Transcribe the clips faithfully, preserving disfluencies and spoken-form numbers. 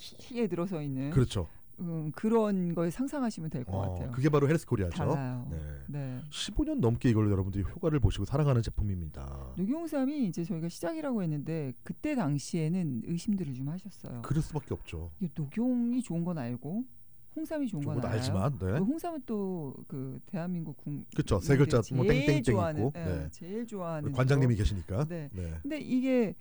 길게 들어서 있는 그렇죠. 음, 그런 걸 상상하시면 될 것 어, 같아요. 그게 바로 헬스코리아죠. 달라요. 네. 네. 십오 년 넘게 이걸 여러분들이 효과를 보시고 사랑하는 제품입니다. 녹용홍삼이 이제 저희가 시작이라고 했는데 그때 당시에는 의심들을 좀 하셨어요. 그럴 수밖에 없죠. 이게 녹용이 좋은 건 알고 홍삼이 좋은 건 알아요. 알지만, 네. 홍삼은 또 그 대한민국 국 그렇죠. 세 글자 뭐 땡땡땡 좋아하는, 있고, 네, 네. 제일 좋아하는 관장님이 거. 계시니까. 네. 네. 근데 이게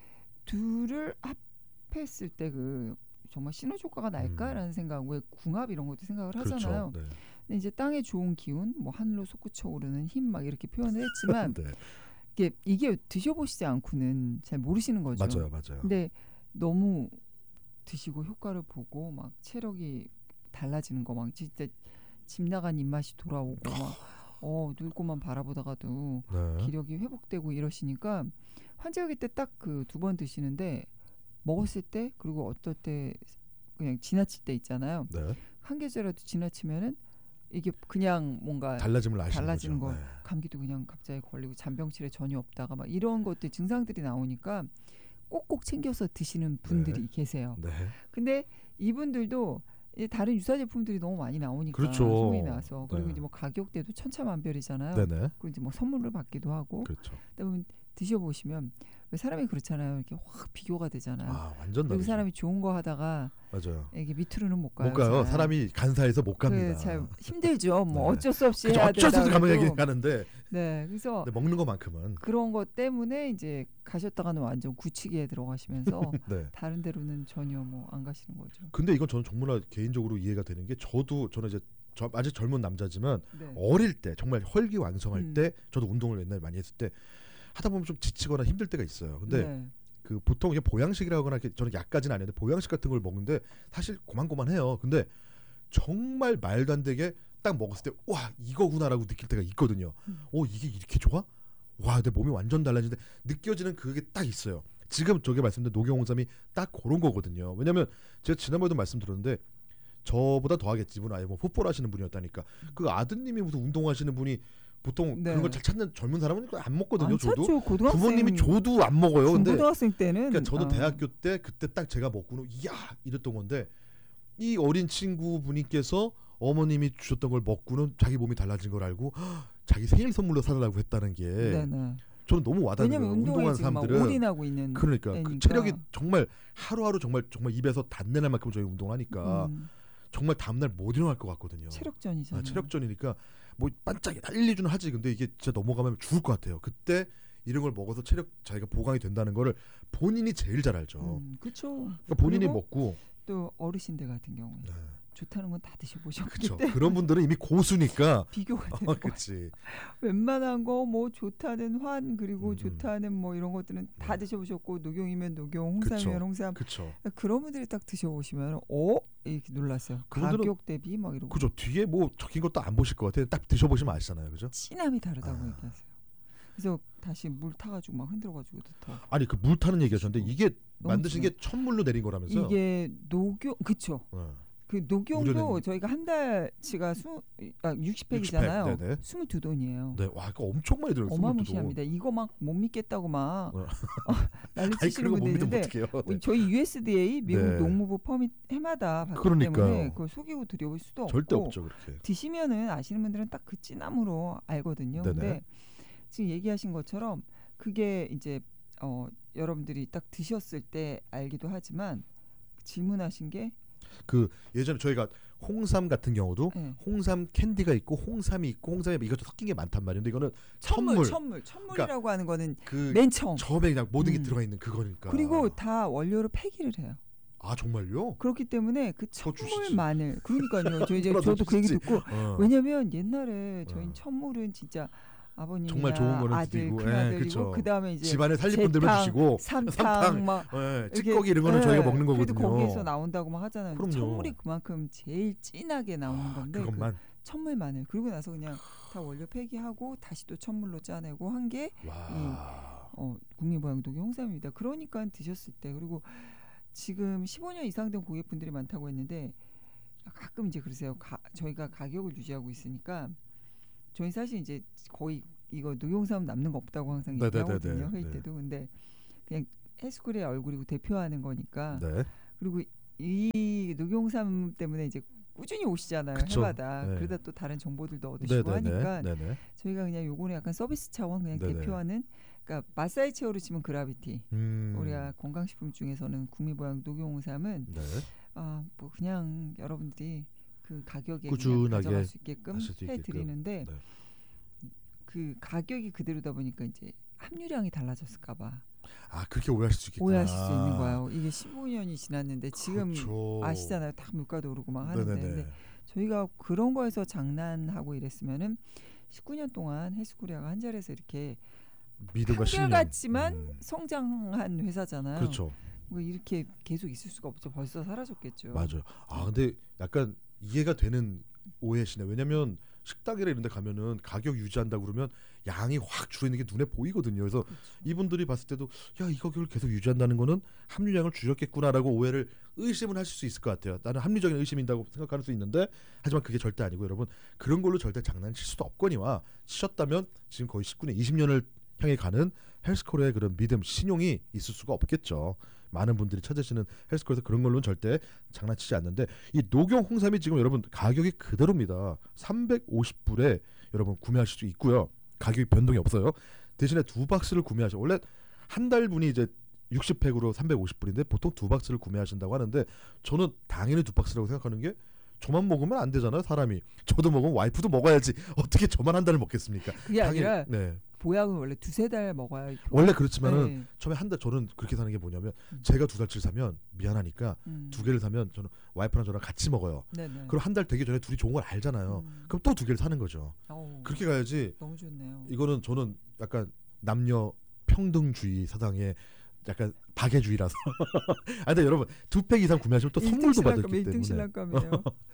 둘을 합했을 때 그 정말 시너지 효과가 날까라는 음. 생각, 왜 궁합 이런 것도 생각을 그렇죠. 하잖아요. 네. 근데 이제 땅의 좋은 기운, 뭐 하늘로 솟구쳐 오르는 힘 막 이렇게 표현을 했지만 네. 이게 이게 드셔보시지 않고는 잘 모르시는 거죠. 맞아요, 맞아요. 근데 너무 드시고 효과를 보고 막 체력이 달라지는 거 막 진짜 집 나간 입맛이 돌아오고 막 어, 늙고만 바라보다가도 네. 기력이 회복되고 이러시니까 환절기 때 딱 그 두 번 드시는데 먹었을 때 그리고 어떨 때 그냥 지나칠 때 있잖아요. 네. 한 계절이라도 지나치면은 이게 그냥 뭔가 달라짐을 아시는 달라지는 거죠. 거. 네. 감기도 그냥 갑자기 걸리고 잔병치레 전혀 없다가 막 이런 것들 증상들이 나오니까 꼭꼭 챙겨서 드시는 분들이 네. 계세요. 네. 근데 이분들도 이제 다른 유사 제품들이 너무 많이 나오니까 그렇죠. 소문이 나서 그리고 네. 이제 뭐 가격대도 천차만별이잖아요. 네네. 그리고 이제 뭐 선물을 받기도 하고. 그렇죠. 그다음에 드셔보시면 왜 사람이 그렇잖아요. 이렇게 확 비교가 되잖아요. 아, 완전 그리고 다르죠. 사람이 좋은 거 하다가 맞아요. 이게 밑으로는 못 가요. 못 가요. 잘. 사람이 간사해서 못 갑니다. 그 잘 힘들죠. 뭐 네. 어쩔 수 없이 그쵸, 해야 어쩔 수 없이 된다고 가면 해도. 가는데 네, 그래서 근데 먹는 것만큼은 그런 것 때문에 이제 가셨다가는 완전 굳히기에 들어가시면서 네. 다른 데로는 전혀 뭐 안 가시는 거죠. 근데 이건 저는 정말 개인적으로 이해가 되는 게 저도 저는 이제 저 아직 젊은 남자지만 네. 어릴 때 정말 혈기왕성할 음. 때 저도 운동을 옛날에 많이 했을 때 하다 보면 좀 지치거나 힘들 때가 있어요. 근데 네. 그 보통 이제 보양식이라거나 이렇게 저는 약까지는 아닌데 보양식 같은 걸 먹는데 사실 고만고만해요. 근데 정말 말도 안 되게 딱 먹었을 때 와 이거구나라고 느낄 때가 있거든요. 음. 오 이게 이렇게 좋아? 와 내 몸이 완전 달라지는데 느껴지는 그게 딱 있어요. 지금 저게 말씀드린 녹용홍삼이 딱 그런 거거든요. 왜냐면 제가 지난번에도 말씀드렸는데 저보다 더하겠지 이분 아예 뭐 풋볼 하시는 분이었다니까 그 아드님이 무슨 운동하시는 분이 보통 네. 그런 걸 잘 찾는 젊은 사람은 그거 안 먹거든요. 안 저도 찾죠. 고등학생, 부모님이 줘도 안 먹어요. 근데 중고등학생 때는 그러니까 저도 아, 대학교 때 그때 딱 제가 먹고는 이야 이랬던 건데 이 어린 친구 분께서 어머님이 주셨던 걸 먹고는 자기 몸이 달라진 걸 알고 헉, 자기 생일 선물로 사달라고 했다는 게 네네. 저는 너무 와닿는 왜냐면 거예요. 운동에 운동하는 지금 막 사람들은 올인하고 있는 그러니까 그 애니까. 체력이 정말 하루하루 정말 정말 입에서 단내 날 만큼 저희 운동을 하니까 음, 정말 다음날 못 일어날 것 같거든요. 체력전이잖아요. 아, 체력전이니까 뭐 반짝 일, 이 주는 하지 근데 이게 진짜 넘어가면 죽을 것 같아요. 그때 이런 걸 먹어서 체력 자기가 보강이 된다는 거를 본인이 제일 잘 알죠. 음, 그렇죠. 그러니까 본인이 그리고 먹고 또 어르신들 같은 경우에 네. 좋다는 건 다 드셔보셨기 그렇죠. 때문에 그런 분들은 이미 고수니까 비교가 되는 어, 거예요. 그렇지. 웬만한 거 뭐 좋다는 환 그리고 음, 좋다는 뭐 이런 것들은 다 네. 드셔보셨고 녹용이면 녹용, 홍삼이면 그쵸. 홍삼. 그렇죠. 그런 분들이 딱 드셔보시면 어? 이렇게 놀랐어요. 그분들은- 가격 대비 막 이러고 그죠. 뒤에 뭐 적힌 것도 안 보실 것 같아요. 딱 드셔보시면 아시잖아요. 그죠? 진함이 다르다고 아. 얘기하세요. 그래서 다시 물 타가지고 막 흔들어가지고 더 아니 그 물 타는 얘기하셨는데 이게 너무 만드신 게 천물로 내린 거라면서요? 이게 녹용 그쵸? 어. 그 녹용도 우려낸- 저희가 한 달치가 수, 아, 육십 팩이잖아요. 육십 팩, 네네. 이십이 돈이에요. 네, 와, 이거 엄청 많이 들어요. 어마무시합니다. 이거 막 못 믿겠다고 막 어. 어, 난리 아니 치시는 그런 거 못 분들 믿으면 있는데 어떡해요? 네. 저희 유에스디에이 미국 네. 농무부 퍼밋 해마다 받기 그러니까요. 때문에 그걸 속이고 드려볼 수도 절대 없고 없죠 그렇게. 드시면은 아시는 분들은 딱 그 진함으로 알거든요. 네네. 근데 지금 얘기하신 것처럼 그게 이제 어, 여러분들이 딱 드셨을 때 알기도 하지만 질문하신 게 그 예전에 저희가 홍삼 같은 경우도 네. 홍삼 캔디가 있고 홍삼이 있고 홍삼이 이것도 섞인 게 많단 말이에요. 근데 이거는 천물, 천물, 천물, 천물이라고 하는 거는 그 맨 처음. 처음에 그냥 모든 게 음. 들어가 있는 그거니까. 그리고 다 원료를 폐기를 해요. 아 정말요? 그렇기 때문에 그 더 주시지. 천물 마늘 그러니까요. 저 이제 더 저도 그 얘기 주시지. 듣고 어. 왜냐면 옛날에 저희 어. 는 천물은 진짜 아버님이나 정말 좋은 거는 아들, 드리고, 큰아들이고 예, 그쵸. 그다음에 이제 집안에 살릴 분들만 재탕, 주시고 삼탕, 삼탕, 막 예, 이렇게, 찌꺼기 이런 거는 예, 저희가 먹는 그래도 거거든요. 거기에서 나온다고 막 하잖아요. 근데 그럼요. 천물이 그만큼 제일 진하게 나오는 아, 건데 그것만. 그 천물 마늘 그리고 나서 그냥 다 원료 폐기하고 다시 또 천물로 짜내고 한 게 와. 어, 국민보양독이 홍삼입니다. 그러니까 드셨을 때 그리고 지금 십오 년 이상 된 고객분들이 많다고 했는데 가끔 이제 그러세요. 가, 저희가 가격을 유지하고 있으니까 저희 사실 이제 거의 이거 녹용삼 남는 거 없다고 항상 네네네네. 얘기하거든요. 회의 네. 때도. 근데 그냥 헬스코리아 얼굴이고 대표하는 거니까 네. 그리고 이 여러분들이 녹용삼 때문에 이제 꾸준히 오시잖아요. 그쵸. 해마다. 네. 그러다 또 다른 정보들도 얻으시고 네네네. 하니까 네네. 저희가 그냥 요거는 약간 서비스 차원 그냥 네네. 대표하는 그러니까 마사이 체어로 치면 그라비티. 음. 우리가 건강식품 중에서는 구미보양 녹용홍삼은 네. 아, 뭐 그냥 여러분들이 그 가격에 꾸준하게 그냥 가져갈 수 있게끔 하실 수 있게끔. 해드리는데 네. 그 가격이 그대로다 보니까 이제 함유량이 달라졌을까봐 아 그렇게 오해하실 수 있겠구나. 오해하실 수 있는 거예요. 이게 십오 년이 지났는데 지금 그렇죠. 아시잖아요. 다 물가도 오르고 막 하는데 네네네. 근데 저희가 그런 거에서 장난하고 이랬으면은 십구 년 동안 헬스코리아가 한 자리에서 이렇게 믿음과 신념. 한결같지만 음. 성장한 회사잖아요. 그렇죠. 뭐 이렇게 계속 있을 수가 없죠. 벌써 사라졌겠죠. 맞아요. 아 근데 약간 이해가 되는 오해시네. 왜냐면 식당이나 이런 데 가면은 가격 유지한다고 그러면 양이 확 줄어있는 게 눈에 보이거든요. 그래서 그렇죠. 이분들이 봤을 때도 야 이 가격을 계속 유지한다는 거는 함유량을 줄였겠구나라고 오해를 의심을 하실 수 있을 것 같아요. 나는 합리적인 의심인다고 생각할 수 있는데 하지만 그게 절대 아니고 여러분 그런 걸로 절대 장난칠 수도 없거니와 치셨다면 지금 거의 십구 년 이십 년을 향해 가는 헬스코리아의 그런 믿음 신용이 있을 수가 없겠죠. 많은 분들이 찾으시는 헬스코리아에서 그런 걸로는 절대 장난치지 않는데 이 녹용 홍삼이 지금 여러분 가격이 그대로입니다. 삼백오십 불에 여러분 구매하실 수 있고요. 가격이 변동이 없어요. 대신에 두 박스를 구매하셔. 원래 한 달분이 이제 육십 팩으로 삼백오십 불인데 보통 두 박스를 구매하신다고 하는데 저는 당연히 두 박스라고 생각하는 게 저만 먹으면 안 되잖아요. 사람이. 저도 먹으면 와이프도 먹어야지. 어떻게 저만 한 달을 먹겠습니까? 그게 당연히, 아니라 네. 보약은 원래 두세 달 먹어야 효과- 원래 그렇지만은 네. 처음에 한 달 저는 그렇게 사는 게 뭐냐면 음. 제가 두 달치를 사면 미안하니까 음. 두 개를 사면 저는 와이프랑 저랑 같이 먹어요. 네네. 그럼 한 달 되기 전에 둘이 좋은 걸 알잖아요. 음. 그럼 또 두 개를 사는 거죠. 어우, 그렇게 가야지. 너무 좋네요. 이거는 저는 약간 남녀 평등주의 사상의 약간 박애주의라서. 아 근데 여러분 두 팩 이상 구매하시면 또 선물도 받을 기 때문에. 일 등 신랑감이에요.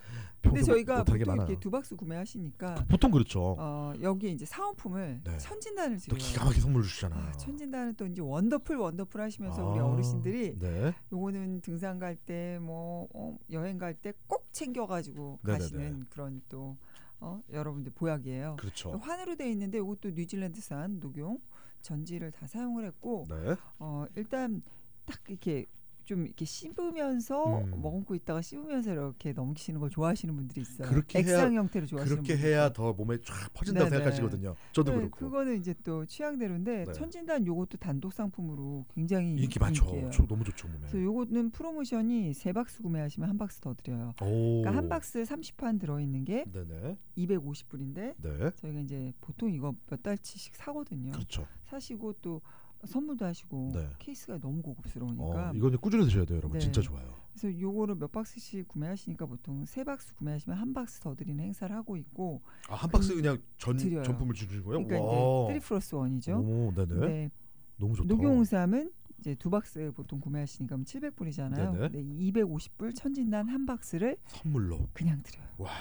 근데 평소 저희가 못하는 게 보통 많아요. 이렇게 두 박스 구매하시니까 보통 그렇죠. 어, 여기에 이제 사은품을 네. 천진단을 또 드려요. 기가 막히게 선물 주시잖아요. 아, 천진단은 또 이제 원더풀 원더풀 하시면서 우리 아, 어르신들이 네. 요거는 등산 갈 때 뭐 어, 여행 갈 때 꼭 챙겨가지고 네네네. 가시는 그런 또 어, 여러분들 보약이에요. 그렇죠. 환으로 돼 있는데 이것도 뉴질랜드산 녹용 전지를 다 사용을 했고 네. 어, 일단 딱 이렇게 좀 이렇게 씹으면서 음. 머금고 있다가 씹으면서 이렇게 넘기시는 걸 좋아하시는 분들이 있어요. 그렇게 해야- 액상 형태로 좋아하시는 그렇게 분들이 해야 있어요. 더 몸에 쫙 퍼진다고 네네. 생각하시거든요. 저도 네, 그렇고. 그거는 이제 또 취향대로인데 네. 천진단 요것도 단독 상품으로 굉장히 인기 많죠. 인기예요. 저, 너무 좋죠 몸에. 그래서 요거는 프로모션이 세 박스 구매하시면 한 박스 더 드려요. 오. 그러니까 한 박스 삼십 판 들어있는 게 네네. 이백오십 불인데 네. 저희가 이제 보통 이거 몇 달치씩 사거든요. 그렇죠. 사시고 또 선물도 하시고 네. 케이스가 너무 고급스러우니까 어, 이거는 꾸준히 드셔야 돼요, 여러분. 네. 진짜 좋아요. 그래서 요거를 몇 박스씩 구매하시니까 보통 세 박스 구매하시면 한 박스 더 드리는 행사를 하고 있고 아, 한 박스 그냥 전 드려요. 전품을 주는 거예요? 그러니까 와. 이제 쓰리 플러스 원이죠. 오, 네네. 근데 너무 좋다. 녹용홍삼은 이제 두 박스 보통 구매하시니까 칠백 불이잖아요. 네네. 근데 이백오십 불 천진단 한 박스를 선물로. 그냥 드려요. 와.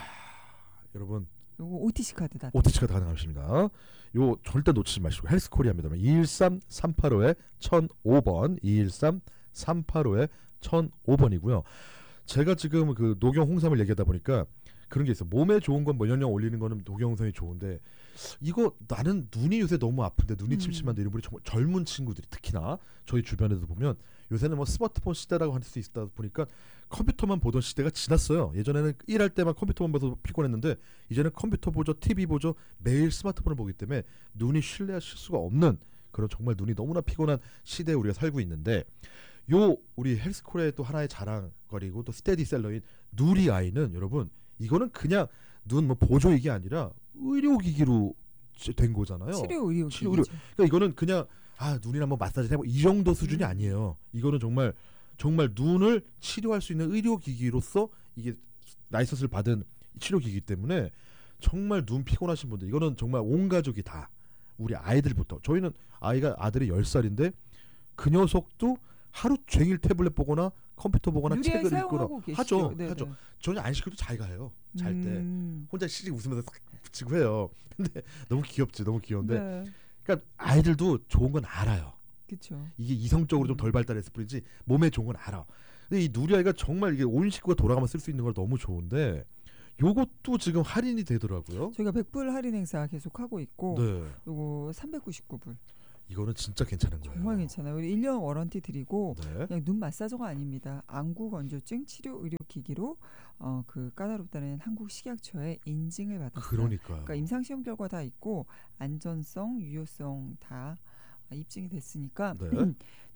여러분 요거 오티씨 카드 다. 오티치가 가능하십니다. 요 절대 놓치지 마시고 헬스코리아입니다. 이일삼 삼팔오에 천오 번 이일삼 삼팔오에 천오 번이고요. 제가 지금 그 녹용 홍삼을 얘기하다 보니까 그런 게 있어. 몸에 좋은 건 면역력 올리는 거는 녹용 홍삼이 좋은데 이거 나는 눈이 요새 너무 아픈데 눈이 음. 침침한데 이런 분이 정말 젊은 친구들이 특히나 저희 주변에도 보면 요새는 뭐 스마트폰 시대라고 할 수 있다 보니까 컴퓨터만 보던 시대가 지났어요. 예전에는 일할 때만 컴퓨터만 봐서 피곤했는데 이제는 컴퓨터 보죠, 티비 보죠, 매일 스마트폰을 보기 때문에 눈이 쉴래야 쉴 수가 없는 그런 정말 눈이 너무나 피곤한 시대에 우리가 살고 있는데 요 우리 헬스코리아의 또 하나의 자랑거리고 또 스테디셀러인 누리아이는 여러분 이거는 그냥 눈 뭐 보조익이 아니라 의료기기로 된 거잖아요. 치료 의료 치료 의료. 그러니까 이거는 그냥 아 눈이나 뭐 마사지 해보 이 정도 수준이 음. 아니에요. 이거는 정말 정말 눈을 치료할 수 있는 의료기기로서 이게 라이선스를 받은 치료기기 때문에 정말 눈 피곤하신 분들 이거는 정말 온 가족이 다 우리 아이들부터 저희는 아이가 아들이 열 살인데 그 녀석도 하루 종일 태블릿 보거나 컴퓨터 보거나 누리아이 책을 읽거나 사용하고 계시죠? 하죠. 네네. 하죠. 저는 안 시켜도 자기가 해요. 잘 때 음. 혼자 시리 웃으면서 싹 붙이고 해요. 근데 너무 귀엽지, 너무 귀여운데. 네. 그러니까 아이들도 좋은 건 알아요. 그렇죠. 이게 이성적으로 좀 덜 발달했을 뿐이지 몸에 좋은 건 알아. 근데 이 누리아이가 정말 이게 온 식구가 돌아가면 쓸 수 있는 걸 너무 좋은데 요것도 지금 할인이 되더라고요. 저희가 백 불 할인 행사 계속 하고 있고 네. 요거 삼백구십구 불. 이거는 진짜 괜찮은 거예요. 정말 괜찮아요. 우리 일 년 워런티 드리고 네. 그냥 눈 마사저가 아닙니다. 안구 건조증 치료 의료 기기로 어, 그 까다롭다는 한국 식약처의 인증을 받았어요. 그러니까요. 그러니까 임상 시험 결과 다 있고 안전성, 유효성 다 입증이 됐으니까 네.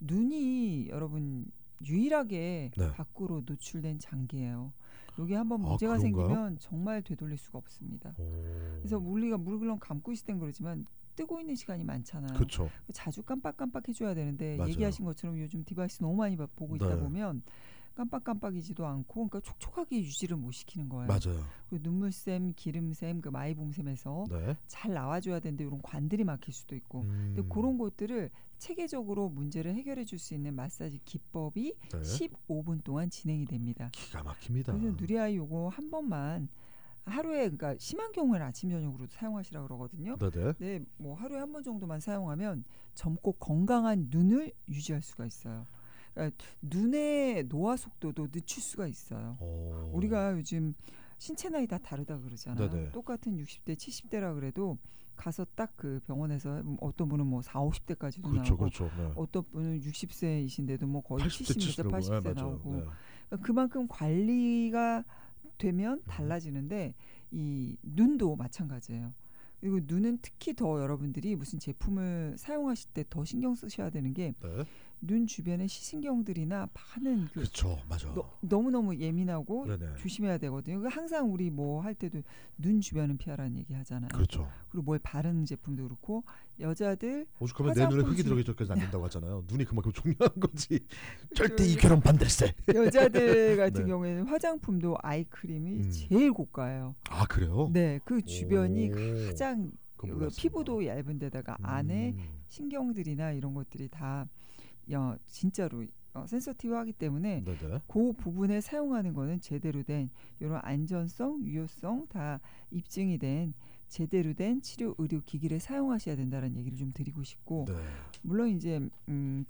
눈이 여러분 유일하게 네. 밖으로 노출된 장기예요. 여기 한번 아, 문제가 그런가요? 생기면 정말 되돌릴 수가 없습니다. 오. 그래서 우리가 물론 감고 있을 땐 그러지만 뜨고 있는 시간이 많잖아요. 그렇죠. 자주 깜빡깜빡 해줘야 되는데 맞아요. 얘기하신 것처럼 요즘 디바이스 너무 많이 봐- 보고 있다 네. 보면 깜빡깜빡이지도 않고 그러니까 촉촉하게 유지를 못 시키는 거예요. 맞아요. 그 눈물샘, 기름샘, 그 마이봉샘에서 네. 잘 나와줘야 되는데 이런 관들이 막힐 수도 있고 음. 근데 그런 것들을 체계적으로 문제를 해결해 줄 수 있는 마사지 기법이 네. 십오 분 동안 진행이 됩니다. 기가 막힙니다. 그래서 누리아이 요거 한 번만 하루에 그러니까 심한 경우에는 아침 저녁으로 사용하시라 그러거든요. 네네. 네, 뭐 하루에 한 번 정도만 사용하면 젊고 건강한 눈을 유지할 수가 있어요. 그러니까 눈의 노화 속도도 늦출 수가 있어요. 오. 우리가 요즘 신체 나이 다 다르다 그러잖아요. 네네. 똑같은 육십 대, 칠십 대라 그래도 가서 딱 그 병원에서 어떤 분은 뭐 사오십 대까지도 그렇죠, 나오고 그렇죠. 네. 어떤 분은 육십 세이신데도 뭐 거의 팔십 대, 칠십 세, 팔십 세 네, 맞아요. 나오고 네. 그러니까 그만큼 관리가 되면 달라지는데 이 눈도 마찬가지예요. 그리고 눈은 특히 더 여러분들이 무슨 제품을 사용하실 때 더 신경 쓰셔야 되는 게 눈 네. 주변의 시신경들이나 많은 그 그렇죠, 맞아. 너, 너무너무 예민하고 네네. 조심해야 되거든요. 그 항상 우리 뭐 할 때도 눈 주변은 피하라는 얘기 하잖아요. 그렇죠. 그리고 뭘 바르는 제품도 그렇고 여자들 오죽하면 내 눈에 화장품 흙이 중- 들어가기까지 안 된다고 하잖아요. 눈이 그만큼 중요한 거지. 절대 이 결혼 반대세. 여자들 같은 네. 경우에는 화장품도 아이크림이 음. 제일 고가예요. 아 그래요? 네, 그 주변이 오. 가장 그건 그 몰랐습니다. 피부도 얇은 데다가 안에 음. 신경들이나 이런 것들이 다 야, 진짜로 어, 센서티브하기 때문에 네네. 그 부분에 사용하는 거는 제대로 된 이런 안전성, 유효성 다 입증이 된 제대로 된 치료 의료 기기를 사용하셔야 된다는 얘기를 좀 드리고 싶고 네. 물론 이제 음,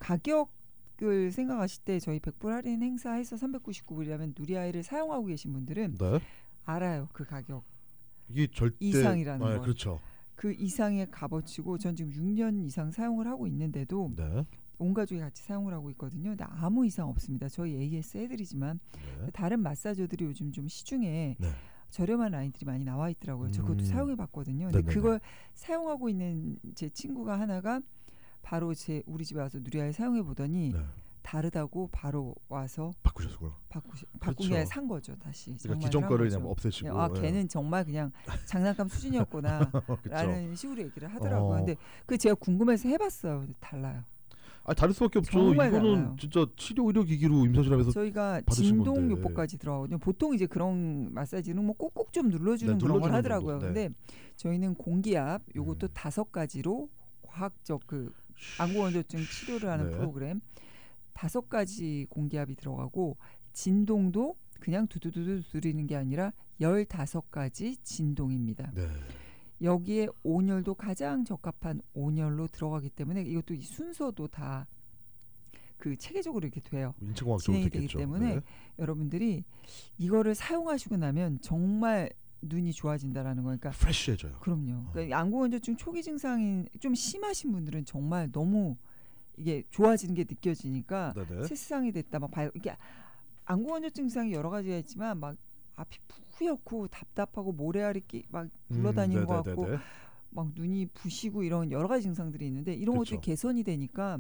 가격을 생각하실 때 저희 백 불 할인 행사해서 삼백구십구 불이라면 누리아이를 사용하고 계신 분들은 네. 알아요 그 가격 이게 절대 이상이라는 아, 걸. 그렇죠. 그 이상의 값어치고 전 지금 육 년 이상 사용을 하고 있는데도 네. 온 가족이 같이 사용을 하고 있거든요. 근데 아무 이상 없습니다. 저희 에이에스 해드리지만 네. 다른 마사저들이 요즘 좀 시중에 네. 저렴한 라인들이 많이 나와 있더라고요. 저 그것도 음. 사용해 봤거든요. 근데 네네네. 그걸 사용하고 있는 제 친구가 하나가 바로 제 우리 집에 와서 누리아이 사용해 보더니 네. 다르다고 바로 와서 바꾸셨고요. 바꾸시 바꾼 게 그렇죠. 아니라 산 거죠. 다시. 그러니까 정말 기존 산 거를 거죠. 그냥 없애시고. 아, 예. 걔는 정말 그냥 장난감 수준이었구나 그렇죠. 라는 식으로 얘기를 하더라고요. 어. 근데 그 제가 궁금해서 해봤어요. 근데 달라요. 아 다를 수밖에 없죠. 정말 이거는 달라요. 진짜 치료 의료 기기로 임상실험에서 저희가 받으신 건데. 진동요법까지 들어가거든요. 보통 이제 그런 마사지는 뭐 꾹꾹 좀 눌러주는 네, 그런 걸 눌러주는 하더라고요. 정도. 네. 근데 저희는 공기압 요것도 음. 다섯 가지로 과학적 그 안구건조증 치료를 하는 네. 프로그램 다섯 가지 공기압이 들어가고 진동도 그냥 두두두두 두드리는 게 아니라 열다섯 가지 진동입니다. 네. 여기에 온열도 가장 적합한 온열로 들어가기 때문에 이것도 이 순서도 다 그 체계적으로 이렇게 돼요. 인체공학적으로 진행이 되기 됐겠죠. 때문에 네. 여러분들이 이거를 사용하시고 나면 정말 눈이 좋아진다라는 거니까 프레시해져요. 그럼요. 그러니까 안구건조증 초기 증상이 좀 심하신 분들은 정말 너무 이게 좋아지는 게 느껴지니까 네네. 새세상이 됐다 막 봐요. 이게 안구건조증 증상이 여러 가지가 있지만 막 앞이 뿌옇고 답답하고 모래알이 끼, 막 굴러다니는 음, 것 같고 네네네네. 막 눈이 부시고 이런 여러 가지 증상들이 있는데 이런 그렇죠. 것들이 개선이 되니까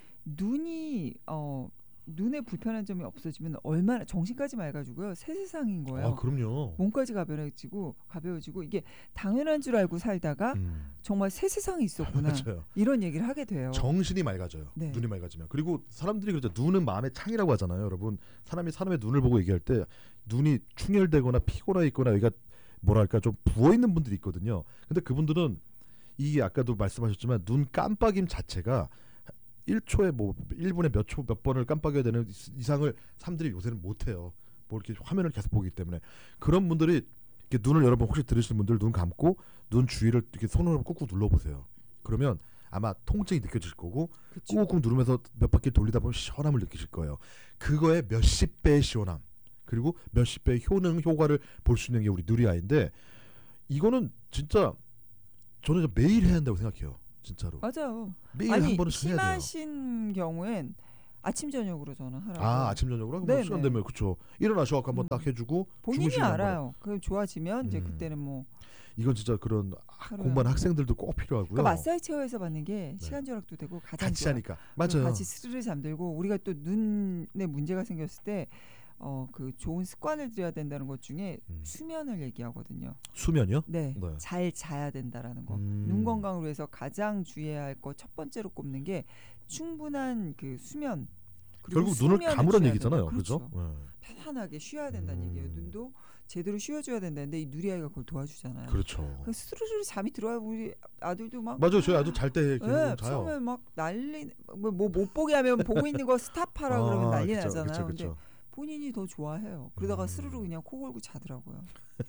눈이 어 눈에 불편한 점이 없어지면 얼마나 정신까지 맑아지고요. 새 세상인 거예요. 아 그럼요. 몸까지 가벼워지고 가벼워지고 이게 당연한 줄 알고 살다가 음. 정말 새 세상이 있었구나 맞아요. 이런 얘기를 하게 돼요. 정신이 맑아져요. 네. 눈이 맑아지면. 그리고 사람들이 그러죠. 눈은 마음의 창이라고 하잖아요. 여러분 사람이 사람의 눈을 보고 얘기할 때 눈이 충혈되거나 피곤해 있거나 여기가 뭐랄까 좀 부어 있는 분들이 있거든요. 근데 그분들은 이게 아까도 말씀하셨지만 눈 깜빡임 자체가 일 초에 뭐 일 분에 몇 초 몇 번을 깜빡여야 되는 이상을 사람들이 요새는 못 해요. 뭐 이렇게 화면을 계속 보기 때문에 그런 분들이 이렇게 눈을 여러분 혹시 들으시는 분들 눈 감고 눈 주위를 이렇게 손으로 꾹꾹 눌러 보세요. 그러면 아마 통증이 느껴질 거고 그쵸? 꾹꾹 누르면서 몇 바퀴 돌리다 보면 시원함을 느끼실 거예요. 그거의 몇십 배의 시원함 그리고 몇십 배의 효능 효과를 볼 수 있는 게 우리 누리아이인데 이거는 진짜 저는 매일 해야 한다고 생각해요. 진짜로. 맞아요. 매일 아니 한 번은 해야 돼요. 심하신 경우엔 아침 저녁으로 저는 하라고. 아 아침 저녁으로 네, 뭐 시간 되면 그렇죠. 일어나셔갖고 한번 음. 딱 해주고 본인이 주무시는 알아요. 그 좋아지면 이제 음. 그때는 뭐 이건 진짜 그런 하루에 공부하는 한 학생들도 꼭 필요하고요. 그러니까 마사지 체어에서 받는 게 네. 시간 절약도 되고 가장 같이 좋아요. 하니까 그리고 맞아요. 같이 스르르 잠들고 우리가 또 눈에 문제가 생겼을 때 어 그 좋은 습관을 들여야 된다는 것 중에 음. 수면을 얘기하거든요. 수면이요? 네, 네. 잘 자야 된다라는 거. 음. 눈 건강을 위해서 가장 주의해야 할 거 첫 번째로 꼽는 게 충분한 그 수면. 그리고 결국 눈을 수면을 감으라는 취해야 얘기잖아요. 된다. 그죠? 그렇죠. 네. 편안하게 쉬어야 된다는 음. 얘기예요. 눈도 제대로 쉬어줘야 된다는데 이 누리아이가 그걸 도와주잖아요. 그렇죠. 그 스르르 잠이 들어야 우리 아들도 막 맞아요. 저희 아들 잘 때 네, 자요. 처음에 막 난리 뭐 못 보게 하면 보고 있는 거 스탑하라 그러면 난리 그쵸, 나잖아요. 그쵸, 근데 그쵸. 본인이 더 좋아해요. 그러다가 음. 스르르 그냥 코 골고 자더라고요.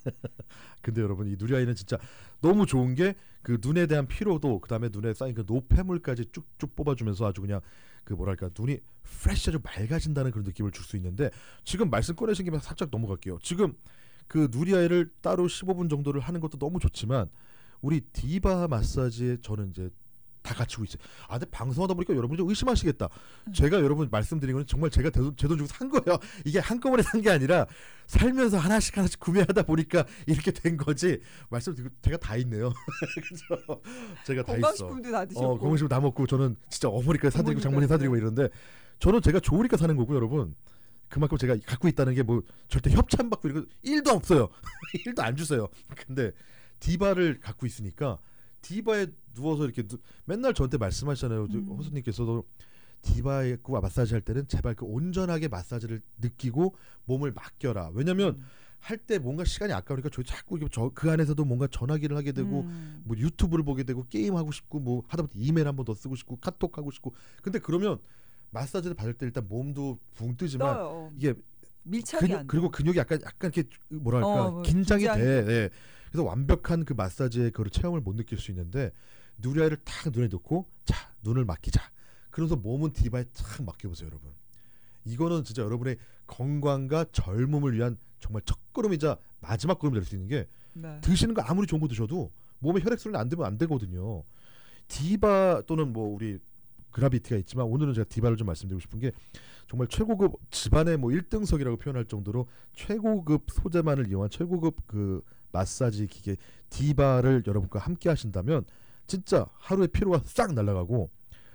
근데 여러분 이 누리아이는 진짜 너무 좋은 게 그 눈에 대한 피로도 그다음에 눈에 쌓인 그 노폐물까지 쭉쭉 뽑아주면서 아주 그냥 그 뭐랄까 눈이 프레시 아주 맑아진다는 그런 느낌을 줄 수 있는데 지금 말씀 꺼내신 김에 살짝 넘어갈게요. 지금 그 누리아이를 따로 십오 분 정도를 하는 것도 너무 좋지만 우리 디바 마사지에 저는 이제 다 갖추고 있어요. 아, 근데 방송하다 보니까 여러분이 좀 의심하시겠다. 음. 제가 여러분 말씀드린 건 정말 제가 제 돈 주고 산 거예요. 이게 한꺼번에 산 게 아니라 살면서 하나씩 하나씩 구매하다 보니까 이렇게 된 거지. 말씀드리고 제가 다 있네요. 그죠? 제가 다 있어. 건강식품도 다 드셨고. 어, 건강식품 다 먹고 저는 진짜 어머니까지 사드리고 어머니까지. 장모님 사드리고 이러는데 저는 제가 좋으니까 사는 거고 여러분. 그만큼 제가 갖고 있다는 게 뭐 절대 협찬받고 이런 거 일도 없어요. 일도 안 주세요. 근데 디바를 갖고 있으니까 디바에 누워서 이렇게 누, 맨날 저한테 말씀하시잖아요. 음. 호수님께서도 디바에 마사지 할 때는 제발 그 온전하게 마사지를 느끼고 몸을 맡겨라. 왜냐면 음. 할 때 뭔가 시간이 아까우니까 저희 자꾸 저 그 안에서도 뭔가 전화기를 하게 되고 음. 뭐 유튜브를 보게 되고 게임 하고 싶고 뭐 하다못해 이메일 한 번 더 쓰고 싶고 카톡 하고 싶고. 근데 그러면 마사지를 받을 때 일단 몸도 붕 뜨지만 떠요. 이게 밀착이 근육, 안 돼. 그리고 근육이 약간 약간 이렇게 뭐랄까 어, 뭐 긴장이 긴장이 돼. 네. 그래서 완벽한 그 마사지의 그 체험을 못 느낄 수 있는데 누리아이를 탁 눈에 넣고 자 눈을 맡기자. 그래서 몸은 디바에 탁 맡겨보세요, 여러분. 이거는 진짜 여러분의 건강과 젊음을 위한 정말 첫걸음이자 마지막 걸음이 될 수 있는 게 네. 드시는 거 아무리 좋은 거 드셔도 몸에 혈액순환이 안 되면 안 되거든요. 디바 또는 뭐 우리 그라비티가 있지만 오늘은 제가 디바를 좀 말씀드리고 싶은 게 정말 최고급 집안의 뭐 일 등석이라고 표현할 정도로 최고급 소재만을 이용한 최고급 그 마사지 기계 디바를 여러분과 함께 하신다면 진짜 하루의 피로가 싹 날아가고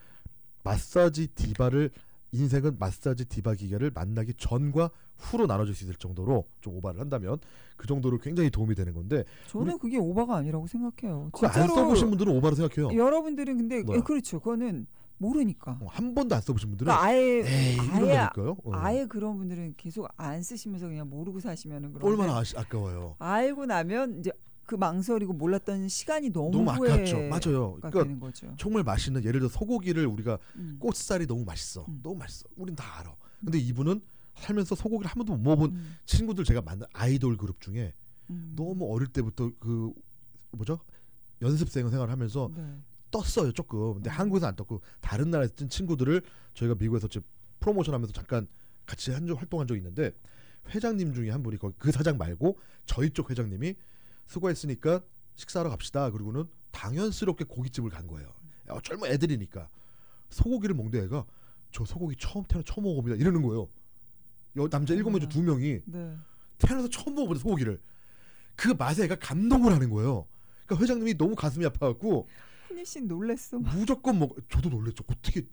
마사지 디바를 인생은 마사지 디바 기계를 만나기 전과 후로 나눠질 수 있을 정도로 좀 오바를 한다면 그 정도로 굉장히 도움이 되는 건데 저는 우리- 그게 오바가 아니라고 생각해요. 그거 안 진짜로 써보신 분들은 오바로 생각해요. 여러분들은 근데 뭐야? 예, 그렇죠. 그거는 모르니까. 어, 한 번도 안 써보신 분들은 그러니까 아예 에이 아예 이러니까요. 어. 아예 그런 분들은 계속 안 쓰시면서 그냥 모르고 사시면은 그런데 얼마나 아시, 아까워요. 알고 나면 이제 그 망설이고 몰랐던 시간이 너무, 너무 후회 아깝죠. 맞아요. 가 그러니까 되는 거죠. 정말 맛있는 예를 들어 소고기를 우리가 음. 꽃살이 너무 맛있어. 음. 너무 맛있어. 우린 다 알아. 근데 이분은 살면서 소고기를 한 번도 못 먹어본 음. 친구들 제가 만난 아이돌 그룹 중에 음. 너무 어릴 때부터 그 뭐죠? 연습생 생활을 하면서 네. 떴어요 조금. 근데 음. 한국에서 안 떴고 다른 나라에서 뜬 친구들을 저희가 미국에서 지금 프로모션하면서 잠깐 같이 한 적 활동한 적이 있는데 회장님 중에 한 분이 거기 그 사장 말고 저희 쪽 회장님이 수고했으니까 식사하러 갑시다. 그리고는 당연스럽게 고깃집을 간 거예요. 야, 젊은 애들이니까 소고기를 먹는 애가 저 소고기 처음 태어나 처음 먹어봅니다 이러는 거예요. 여, 남자 일곱 명 중 두 명이 네. 태어나서 처음 먹어보는 소고기를 그 맛에 애가 감동을 하는 거예요. 그러니까 회장님이 너무 가슴이 아파갖고 훈이 씨 놀랬어. 무조건 먹. 저도 놀랬죠. 어떻게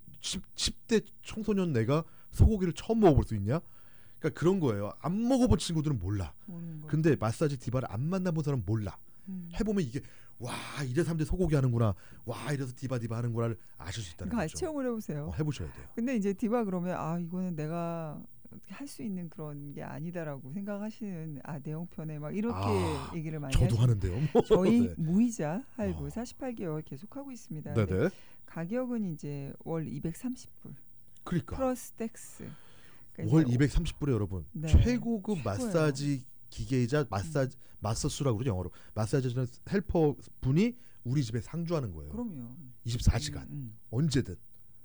십 대 청소년 내가 소고기를 처음 먹어볼 수 있냐? 그러니까 그런 거예요. 안 먹어본 친구들은 몰라. 모르는 거죠. 근데 마사지 디바를 안 만나본 사람은 몰라. 음. 해보면 이게 와 이래서 사람들이 소고기 하는구나. 와 이래서 디바 디바 하는구나를 아실 수 있다는 그러니까 거죠. 체험을 해보세요. 어, 해보셔야 돼요. 근데 이제 디바 그러면 아 이거는 내가 할 수 있는 그런 게 아니다라고 생각하시는 아 내용편에 막 이렇게 아, 얘기를 많이 저도 하시죠. 하는데요. 저희 네. 무이자 할부 어. 사십팔 개월 계속하고 있습니다. 근데 네네. 가격은 이제 월 이백삼십 불 그러니까 플러스 텍스. 그러니까 월 이제 이백삼십 불에 여러분 네, 최고급 최고예요. 마사지 기계이자 마사지 마서수라고 그러죠 영어로. 마사지는 헬퍼 분이 우리 집에 상주하는 거예요. 그럼요. 이십사 시간 음, 음. 언제든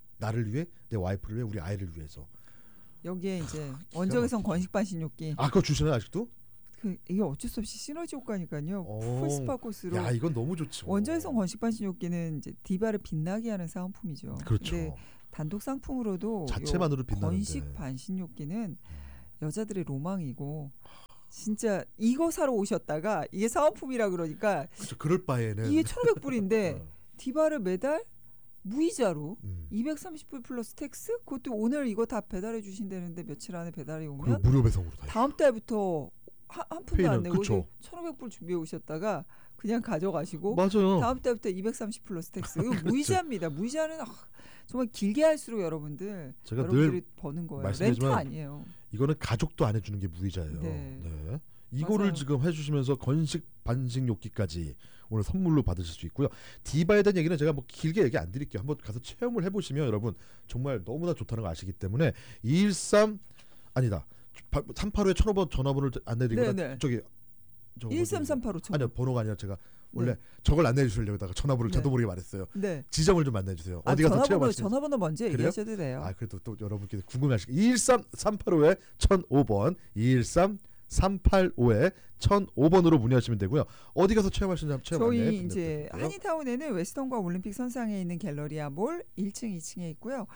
나를 위해 내 와이프를 위해 우리 아이를 위해서. 여기에 이제 기가 원적외선 막히죠. 건식반신욕기 아 그거 주시나요 아직도? 그 이게 어쩔 수 없이 시너지 효과니까요. 어, 풀스파 코스로. 야 이건 너무 좋죠. 원자회성 건식 반신욕기는 이제 디바를 빛나게 하는 사은품이죠. 그렇죠. 근데 단독 상품으로도 자체만으로 빛나는데. 건식 반신욕기는 여자들의 로망이고 진짜 이거 사러 오셨다가 이게 사은품이라 그러니까 그렇죠. 그럴 바에는 이게 천오백 불인데 어. 디바를 매달 무이자로 음. 이백삼십 불 플러스 텍스 그것도 오늘 이거 다 배달해 주신다는데 며칠 안에 배달이 그리고 오면 무료 배송으로 다. 다음 달부터 한, 한 푼도 페이는, 안 내고 그쵸. 천오백 불 준비해 오셨다가 그냥 가져가시고 맞아요. 다음 달부터 이백삼십 플러스 텍스 이거 그렇죠. 무이자입니다. 무이자는 아, 정말 길게 할수록 여러분들 제가 여러분들이 늘 버는 거예요. 말씀드리지만 렌트 아니에요. 이거는 가족도 안 해주는 게 무이자예요. 네. 네. 이거를 맞아요. 지금 해주시면서 건식 반식 욕기까지 오늘 선물로 받으실 수 있고요. 디바에 대한 얘기는 제가 뭐 길게 얘기 안 드릴게요. 한번 가서 체험을 해보시면 여러분 정말 너무나 좋다는 걸 아시기 때문에 이일삼 아니다 삼팔오에 천오 번 전화번호를 안내드리고 네네. 저기 저거 일삼삼팔오 천. 아니요 번호가 아니라 제가 원래 네. 저걸 안내해 주시려다가 전화번호를 네. 저도 모르게 말했어요. 네. 지점을 좀 안내해 주세요. 아, 어디 가서 전화번호 체험하시는지. 전화번호 먼저 그래요? 얘기하셔도 돼요. 아 그래도 또 여러분께 궁금해하시고 이일삼 삼팔오에 천오 번 이일삼 삼팔오에 천오 번으로 문의하시면 되고요. 어디 가서 체험하시는지 한번 체험 안내 저희 이제 부탁드릴게요. 한인타운에는 웨스턴과 올림픽 선상에 있는 갤러리아 몰 일 층, 이 층에 있고요.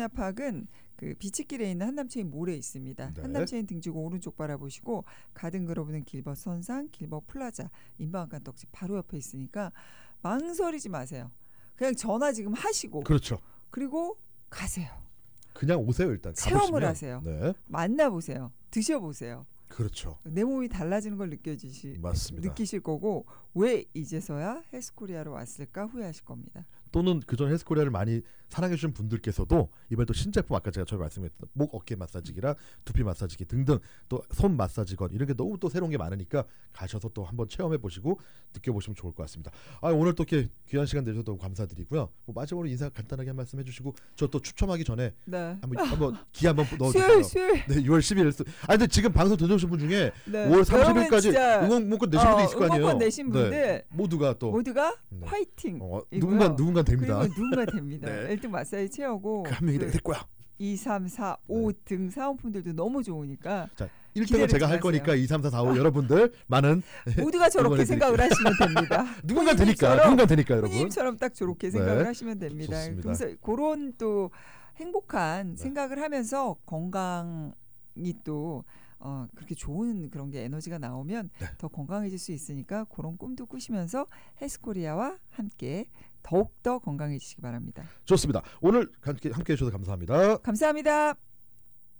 부에나팍은 그 비치길에 있는 한남체인 몰에 있습니다. 네. 한남체인 등지고 오른쪽 바라보시고 가든그로브는 길벗 선상, 길벗 플라자, 인방앗간 떡집 바로 옆에 있으니까 망설이지 마세요. 그냥 전화 지금 하시고 그렇죠. 그리고 가세요. 그냥 오세요 일단. 체험을 가보시면. 하세요. 네, 만나보세요. 드셔보세요. 그렇죠. 내 몸이 달라지는 걸 느껴지시 맞습니다. 느끼실 거고 왜 이제서야 헬스코리아로 왔을까 후회하실 겁니다. 또는 그전 헬스코리아를 많이 사랑해주신 분들께서도 이번에 또 신제품 아까 제가 처음 말씀했던 목 어깨 마사지기랑 두피 마사지기 등등 또 손 마사지건 이런 게 너무 또 새로운 게 많으니까 가셔서 또 한번 체험해 보시고 느껴보시면 좋을 것 같습니다. 아 오늘 또 이렇게 귀한 시간 내주셔서 너무 감사드리고요. 뭐 마지막으로 인사 간단하게 한 말씀 해주시고 저 또 추첨하기 전에 네. 한번 한번 기 한번 수요일 넣어주세요. 수요일. 네, 유월 십일. 아 근데 지금 방송 들으신 분 중에 네. 오월 삼십일까지 여러분 진짜, 응원 문건 내신 어, 분도 있을 거 아니에요. 응원권 내신 분들 네, 모두가 또 모두가 네. 화이팅. 어, 이고요. 누군가 누군가 됩니다. 그리고 누군가 됩니다. 네. 일 등 마사지 채우고 그 한 명이 될 거야. 이, 삼, 사, 오 등 사은품들도 너무 좋으니까 자, 일 등은 기대를 제가 할 좀 거니까 하세요. 이, 삼, 사, 사, 오 여러분들 많은 모두가 저렇게 응원해드릴게요. 생각을 하시면 됩니다. 누군가 되니까 후임님처럼, 누군가 되니까 여러분. 후임처럼 딱 저렇게 네. 생각을 하시면 됩니다. 좋습니다. 그래서 그런 또 행복한 네. 생각을 하면서 건강이 또 어, 그렇게 좋은 그런 게 에너지가 나오면 네. 더 건강해질 수 있으니까 그런 꿈도 꾸시면서 헬스코리아와 함께 더욱더 건강해지시기 바랍니다. 좋습니다. 오늘 함께 함께 해주셔서 감사합니다. 감사합니다.